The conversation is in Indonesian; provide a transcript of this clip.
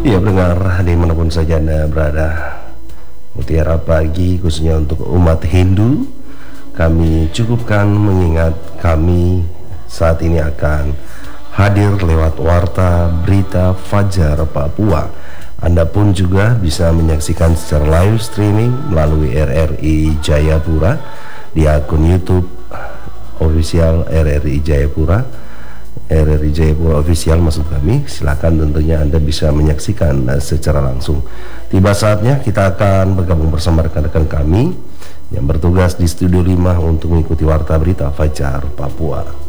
Ya pendengar dimanapun saja Anda berada, mutiara pagi khususnya untuk umat Hindu, kami cukupkan mengingat kami saat ini akan hadir lewat Warta Berita Fajar Papua. Anda pun juga bisa menyaksikan secara live streaming melalui RRI Jayapura di akun YouTube official RRI Jayapura. RRI Jayapura official maksud kami. Silakan tentunya Anda bisa menyaksikan secara langsung. Tiba saatnya kita akan bergabung bersama rekan-rekan kami yang bertugas di Studio 5 untuk mengikuti Warta Berita Fajar Papua.